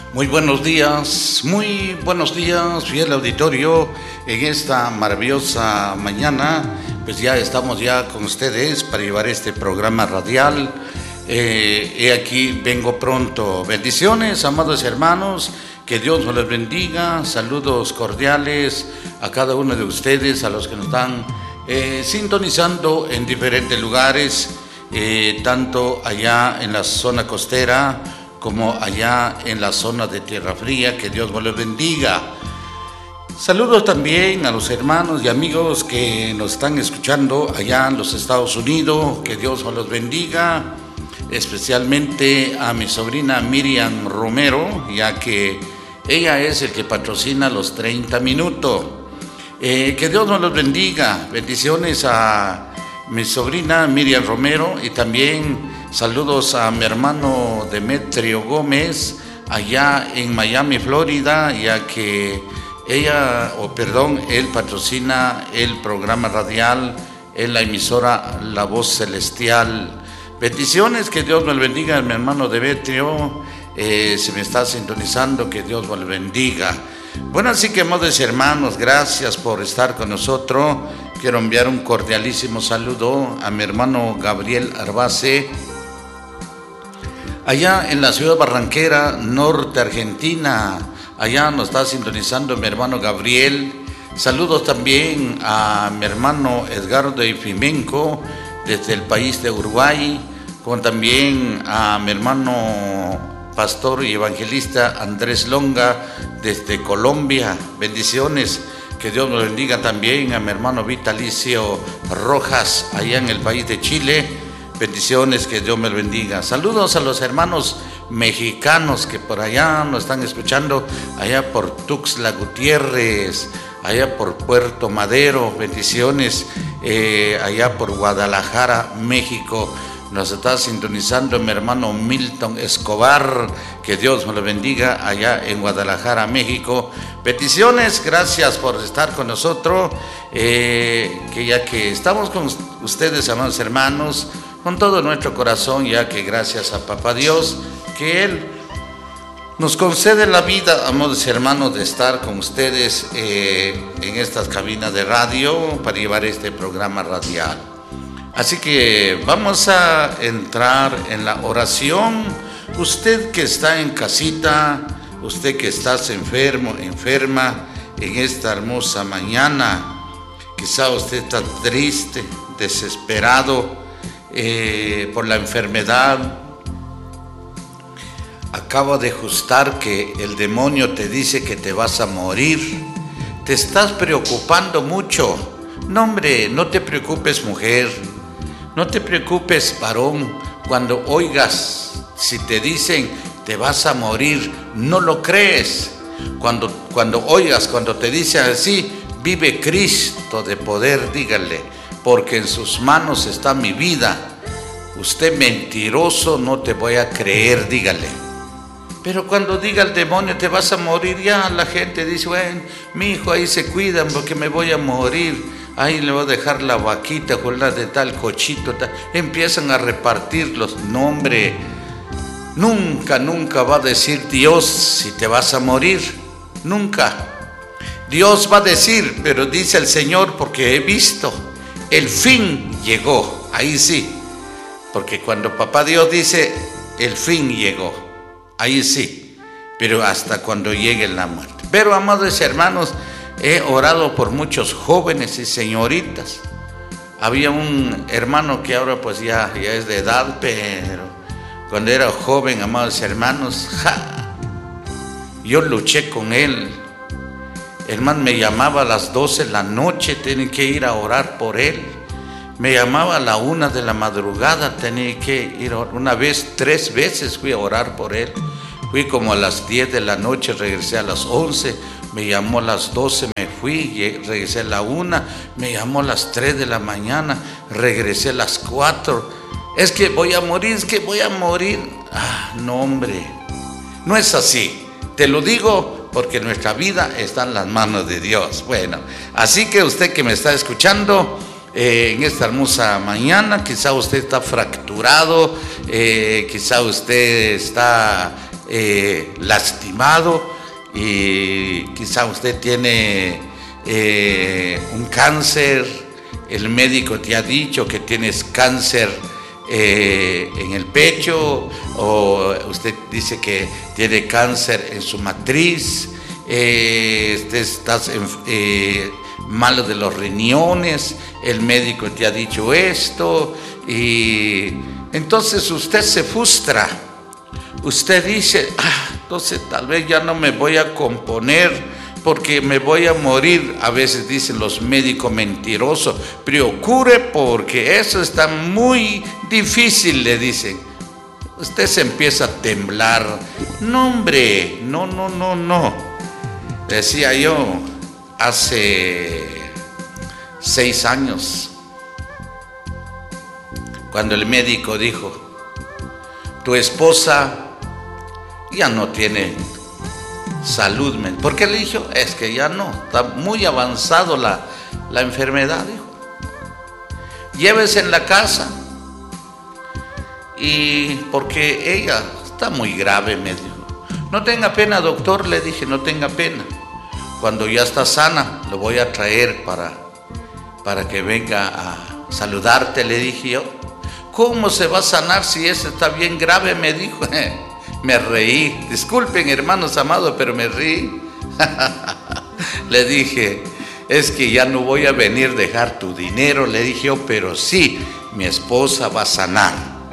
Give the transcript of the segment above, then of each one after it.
Muy buenos días, fiel auditorio, en esta maravillosa mañana, pues ya estamos ya con ustedes para llevar este programa radial. He aquí, vengo pronto. Bendiciones, amados hermanos, que Dios nos les bendiga. Saludos cordiales a cada uno de ustedes, a los que nos están sintonizando en diferentes lugares, tanto allá en la zona costera como allá en la zona de Tierra Fría. Que Dios nos les bendiga. Saludos también a los hermanos y amigos que nos están escuchando allá en los Estados Unidos. Que Dios nos los bendiga. Especialmente a mi sobrina Miriam Romero, ya que ella es el que patrocina los 30 minutos. Que Dios nos los bendiga. Bendiciones a mi sobrina Miriam Romero, y también saludos a mi hermano Demetrio Gómez allá en Miami, Florida, ya que él patrocina el programa radial en la emisora La Voz Celestial. Bendiciones, que Dios me bendiga, mi hermano Demetrio, se me está sintonizando, que Dios me bendiga. Bueno, así que, amados hermanos, gracias por estar con nosotros. Quiero enviar un cordialísimo saludo a mi hermano Gabriel Arbace, allá en la ciudad barranquera, norte Argentina. Allá nos está sintonizando mi hermano Gabriel. Saludos también a mi hermano Edgardo Ifimenco, desde el país de Uruguay, como también a mi hermano pastor y evangelista Andrés Longa, desde Colombia. Bendiciones, que Dios nos bendiga. También a mi hermano Vitalicio Rojas, allá en el país de Chile. Bendiciones, que Dios me bendiga. Saludos a los hermanos mexicanos que por allá nos están escuchando, allá por Tuxtla Gutiérrez, allá por Puerto Madero. Bendiciones, allá por Guadalajara, México. Nos está sintonizando mi hermano Milton Escobar, que Dios me lo bendiga, allá en Guadalajara, México. Bendiciones, gracias por estar con nosotros, que ya que estamos con ustedes, amados hermanos, con todo nuestro corazón, ya que gracias a Papá Dios, que Él nos concede la vida, amados hermanos, de estar con ustedes en estas cabinas de radio para llevar este programa radial. Así que vamos a entrar en la oración. Usted que está en casita, usted que estás enfermo, enferma en esta hermosa mañana, quizá usted está triste, desesperado por la enfermedad. Acaba de ajustar que el demonio te dice que te vas a morir. Te estás preocupando mucho. No, hombre, no te preocupes, mujer. No te preocupes, varón. Cuando oigas, si te dicen te vas a morir, no lo crees. Cuando oigas, cuando te dicen así, vive Cristo de poder, dígale, porque en sus manos está mi vida. Usted mentiroso, no te voy a creer, dígale. Pero cuando diga el demonio te vas a morir, ya la gente dice, bueno, mi hijo ahí se cuidan porque me voy a morir. Ahí le voy a dejar la vaquita con la de tal cochito, tal. Empiezan a repartir los nombres. Nunca va a decir Dios si te vas a morir. Nunca. Dios va a decir, pero dice el Señor, porque he visto, el fin llegó. Ahí sí. Porque cuando Papá Dios dice, el fin llegó, ahí sí. Pero hasta cuando llegue la muerte. Pero, amados hermanos, he orado por muchos jóvenes y señoritas. Había un hermano que ahora pues ya es de edad, pero cuando era joven, amados hermanos, yo luché con él. Hermano, me llamaba a las 12 de la noche, tenía que ir a orar por él. Me llamaba a la 1 de la madrugada, tenía que ir una vez, 3 veces fui a orar por él. Fui como a las 10 de la noche, regresé a las 11, me llamó a las 12, me fui, regresé a la 1, me llamó a las 3 de la mañana, regresé a las 4. Es que voy a morir. No, hombre, no es así. Te lo digo porque nuestra vida está en las manos de Dios. Bueno, así que usted que me está escuchando en esta hermosa mañana, quizá usted está fracturado, quizá usted está lastimado y quizá usted tiene un cáncer, el médico te ha dicho que tienes cáncer en el pecho, o usted dice que tiene cáncer en su matriz, estás malo de los riñones, el médico te ha dicho esto, y entonces usted se frustra. Usted dice, entonces tal vez ya no me voy a componer porque me voy a morir. A veces dicen los médicos mentirosos, procure porque eso está muy difícil, le dicen. Usted se empieza a temblar. No, hombre, no. Decía yo hace 6 años, cuando el médico dijo, tu esposa ya no tiene salud mental. ¿Por qué le dijo? Es que ya no, está muy avanzado la enfermedad, dijo. Llévese en la casa, y porque ella está muy grave, me dijo. No tenga pena, doctor, le dije, no tenga pena. Cuando ya está sana, lo voy a traer para que venga a saludarte, le dije yo. ¿Cómo se va a sanar si eso está bien grave?, me dijo. Me reí. Disculpen, hermanos amados, pero me reí. Le dije, es que ya no voy a venir a dejar tu dinero, le dije yo, pero sí, mi esposa va a sanar.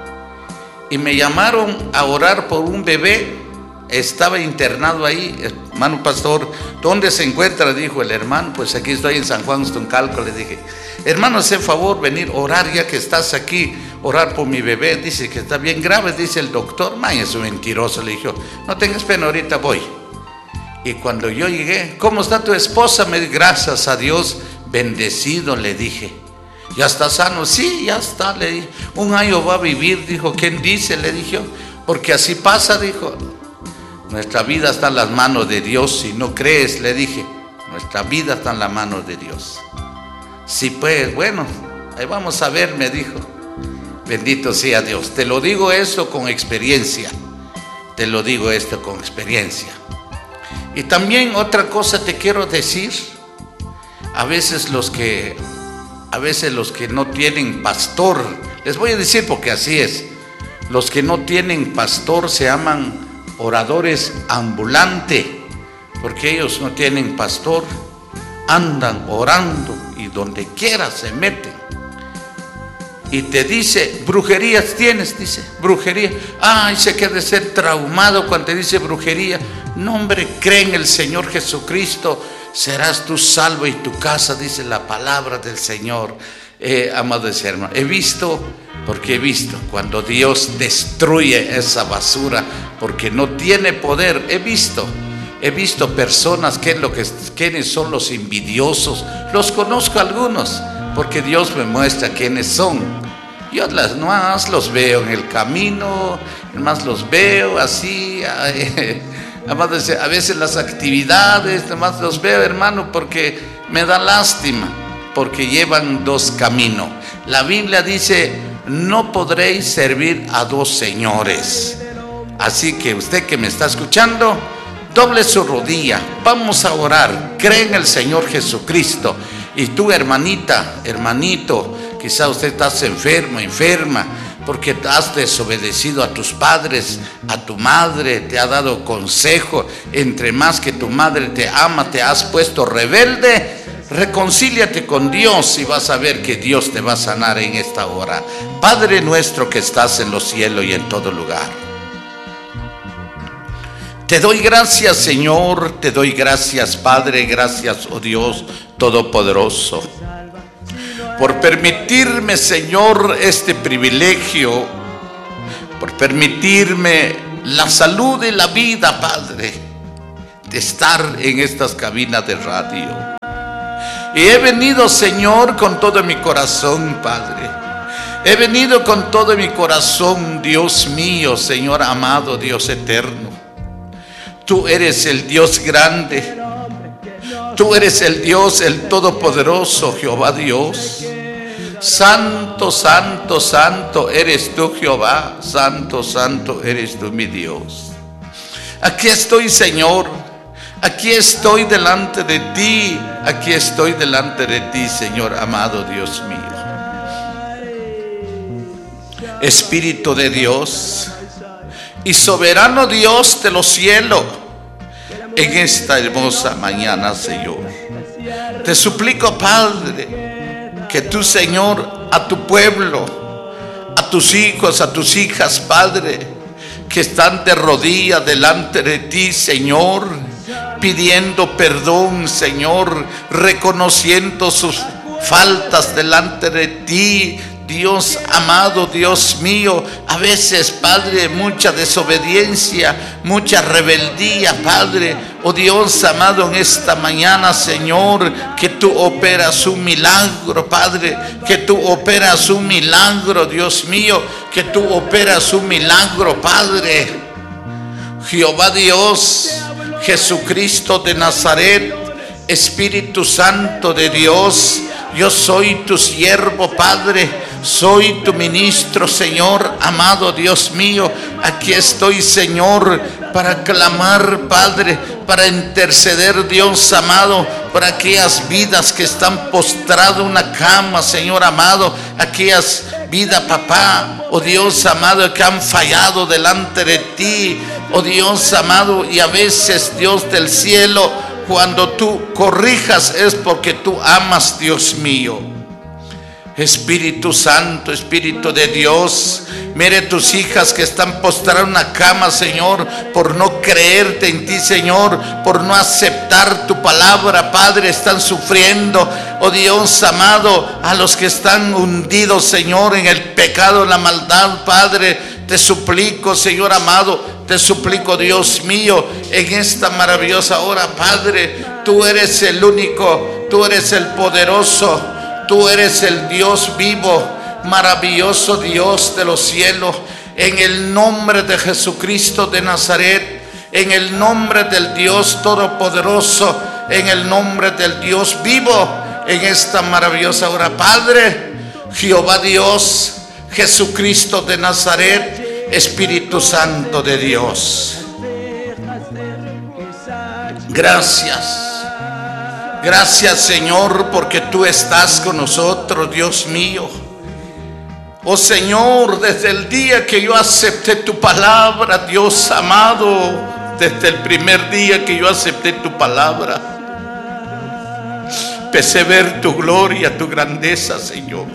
Y me llamaron a orar por un bebé. Estaba internado ahí. Hermano pastor, ¿dónde se encuentra?, dijo el hermano. Pues aquí estoy en San Juan Stuncalco. Le dije, hermano, haz el favor venir a orar ya que estás aquí, orar por mi bebé. Dice que está bien grave, dice el doctor. Es un mentiroso, le dije, no tengas pena, ahorita voy. Y cuando yo llegué, ¿cómo está tu esposa? Me dijo, gracias a Dios, bendecido, le dije. ¿Ya está sano? Sí, ya está, le dije. 1 año va a vivir, dijo. ¿Quién dice?, le dije, porque así pasa, dijo. Nuestra vida está en las manos de Dios. Si no crees, le dije, nuestra vida está en las manos de Dios. Sí, pues, bueno, ahí vamos a ver, me dijo. Bendito sea Dios. Te lo digo esto con experiencia. Te lo digo esto con experiencia. Y también otra cosa te quiero decir. A veces los que no tienen pastor, les voy a decir porque así es. Los que no tienen pastor se llaman oradores ambulantes, porque ellos no tienen pastor, andan orando y donde quiera se meten. Y te dice, brujerías tienes, dice, brujería. Se queda de ser traumado cuando te dice brujería. No, hombre, cree en el Señor Jesucristo, serás tú salvo y tu casa, dice la palabra del Señor. Amados hermanos, he visto cuando Dios destruye esa basura porque no tiene poder. He visto personas quiénes son los envidiosos. Los conozco algunos porque Dios me muestra quiénes son. Yo más los veo en el camino, más los veo así. A veces las actividades, más los veo, hermano, porque me da lástima, porque llevan 2 caminos. La Biblia dice, no podréis servir a 2 señores. Así que usted que me está escuchando, doble su rodilla, vamos a orar, cree en el Señor Jesucristo. Y tú, hermanita, hermanito, quizá usted estás enferma, porque has desobedecido a tus padres, a tu madre, te ha dado consejo. Entre más que tu madre te ama, te has puesto rebelde. Reconcíliate con Dios y vas a ver que Dios te va a sanar en esta hora. Padre nuestro que estás en los cielos y en todo lugar, te doy gracias, Señor, te doy gracias, Padre, gracias, oh Dios Todopoderoso, por permitirme, Señor, este privilegio, por permitirme la salud y la vida, Padre, de estar en estas cabinas de radio. Y he venido, Señor, con todo mi corazón, Padre. He venido con todo mi corazón, Dios mío, Señor amado, Dios eterno. Tú eres el Dios grande. Tú eres el Dios, el Todopoderoso, Jehová Dios. Santo, santo, santo eres tú, Jehová. Santo, santo eres tú, mi Dios. Aquí estoy, Señor. Aquí estoy delante de ti. Aquí estoy delante de ti, Señor amado Dios mío. Espíritu de Dios y soberano Dios de los cielos, en esta hermosa mañana, Señor, te suplico, Padre, que tú, Señor, a tu pueblo, a tus hijos, a tus hijas, Padre, que están de rodillas delante de ti, Señor, pidiendo perdón, Señor, reconociendo sus faltas delante de ti, Dios amado, Dios mío. A veces, Padre, mucha desobediencia, mucha rebeldía, Padre. Oh Dios amado, en esta mañana, Señor, que tú operas un milagro, Padre, que tú operas un milagro, Dios mío, que tú operas un milagro, Padre. Jehová Dios, Jesucristo de Nazaret, Espíritu Santo de Dios, yo soy tu siervo, Padre. Soy tu ministro, Señor amado Dios mío. Aquí estoy, Señor, para clamar, Padre, para interceder, Dios amado, por aquellas vidas que están postradas en una cama, Señor amado, aquellas vidas, papá, oh Dios amado, que han fallado delante de ti, oh Dios amado, y a veces, Dios del cielo, cuando tú corrijas es porque tú amas, Dios mío. Espíritu Santo, Espíritu de Dios, mire tus hijas que están postradas en una cama, Señor, por no creerte en ti, Señor, por no aceptar tu palabra, Padre, están sufriendo, oh Dios amado, a los que están hundidos, Señor, en el pecado, en la maldad, Padre, te suplico, Señor amado, te suplico, Dios mío, en esta maravillosa hora, Padre, tú eres el único, tú eres el poderoso, tú eres el Dios vivo, maravilloso Dios de los cielos. En el nombre de Jesucristo de Nazaret, en el nombre del Dios todopoderoso, en el nombre del Dios vivo, en esta maravillosa hora, Padre, Jehová Dios, Jesucristo de Nazaret, Espíritu Santo de Dios. Gracias. Gracias, Señor, porque tú estás con nosotros, Dios mío. Oh Señor, desde el día que yo acepté tu palabra, Dios amado, desde el primer día que yo acepté tu palabra, empecé a ver tu gloria, tu grandeza, Señor.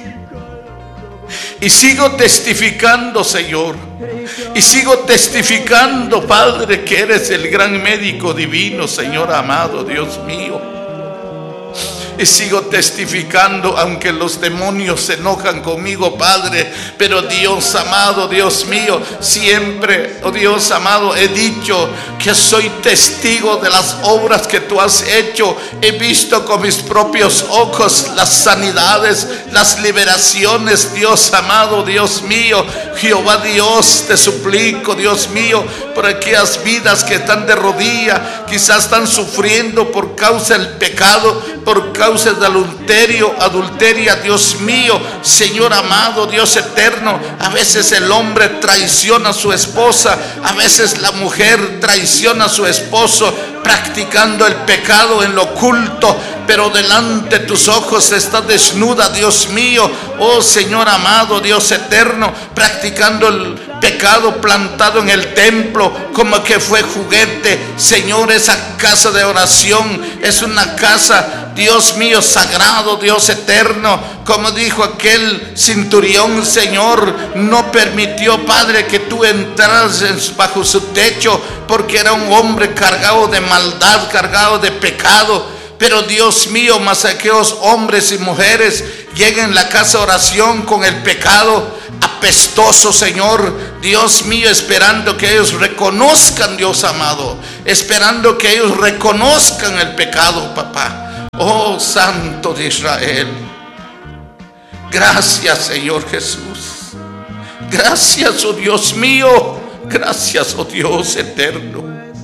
Y sigo testificando, Señor. Y sigo testificando, Padre, que eres el gran médico divino, Señor amado, Dios mío. Y sigo testificando, aunque los demonios se enojan conmigo, Padre, pero Dios amado, Dios mío, siempre, oh Dios amado, he dicho que soy testigo de las obras que tú has hecho. He visto con mis propios ojos las sanidades, las liberaciones, Dios amado, Dios mío. Jehová Dios, te suplico, Dios mío, por aquellas vidas que están de rodillas, quizás están sufriendo por causa del pecado, por causa de adulteria, Dios mío, Señor amado, Dios eterno. A veces el hombre traiciona a su esposa, a veces la mujer traiciona a su esposo, practicando el pecado en lo oculto, pero delante de tus ojos está desnuda, Dios mío, oh Señor amado, Dios eterno, practicando el pecado plantado en el templo como que fue juguete. Señor, esa casa de oración es una casa, Dios mío, sagrado, Dios eterno, como dijo aquel centurión, Señor, no permitió, Padre, que tú entraras bajo su techo, porque era un hombre cargado de maldad, cargado de pecado. Pero Dios mío, más aquellos hombres y mujeres lleguen a la casa de oración con el pecado apestoso, Señor, Dios mío, esperando que ellos reconozcan, Dios amado, esperando que ellos reconozcan el pecado, papá. Oh Santo de Israel, gracias, Señor Jesús. Gracias, oh Dios mío. Gracias, oh Dios eterno.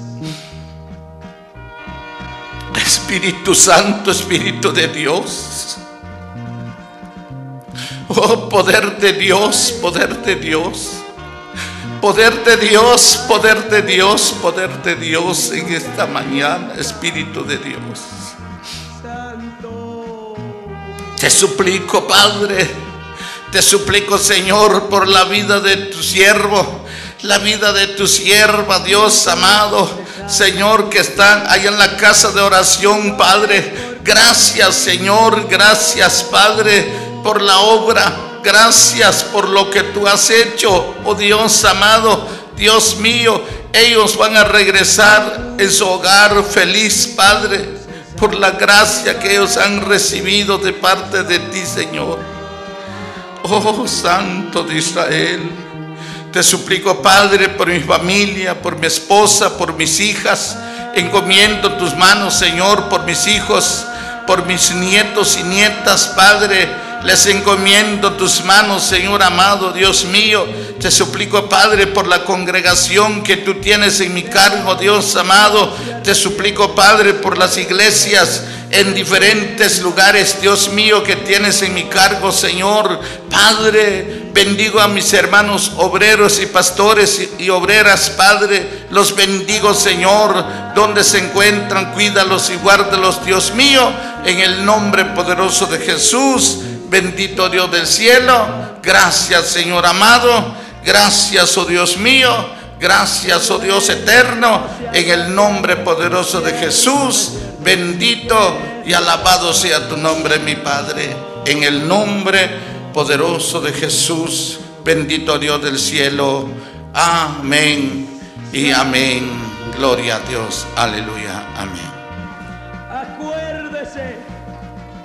Espíritu Santo, Espíritu de Dios. Oh, poder de Dios, poder de Dios. Poder de Dios, poder de Dios, poder de Dios en esta mañana, Espíritu de Dios. Te suplico, Padre, te suplico, Señor, por la vida de tu siervo, la vida de tu sierva, Dios amado, Señor, que están allá en la casa de oración, Padre. Gracias, Señor, gracias, Padre, por la obra. Gracias por lo que tú has hecho, oh Dios amado, Dios mío. Ellos van a regresar en su hogar feliz, Padre, por la gracia que ellos han recibido de parte de ti, Señor. Oh Santo de Israel, te suplico, Padre, por mi familia, por mi esposa, por mis hijas. Encomiendo tus manos, Señor, por mis hijos, por mis nietos y nietas, Padre. Les encomiendo tus manos, Señor amado, Dios mío. Te suplico, Padre, por la congregación que tú tienes en mi cargo, Dios amado. Te suplico, Padre, por las iglesias en diferentes lugares, Dios mío, que tienes en mi cargo, Señor. Padre, bendigo a mis hermanos obreros y pastores y obreras, Padre. Los bendigo, Señor, donde se encuentran. Cuídalos y guárdalos, Dios mío, en el nombre poderoso de Jesús. Bendito Dios del cielo. Gracias, Señor amado. Gracias, oh Dios mío. Gracias, oh Dios eterno. En el nombre poderoso de Jesús. Bendito y alabado sea tu nombre, mi Padre. En el nombre poderoso de Jesús. Bendito Dios del cielo. Amén y amén. Gloria a Dios. Aleluya. Amén.